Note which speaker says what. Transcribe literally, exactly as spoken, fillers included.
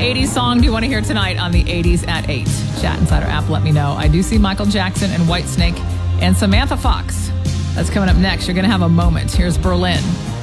Speaker 1: eighties song do you want to hear tonight on the eighties at eight? Chat inside our app, let me know. I do see Michael Jackson and Whitesnake and Samantha Fox. That's coming up next. You're going to have a moment. Here's Berlin.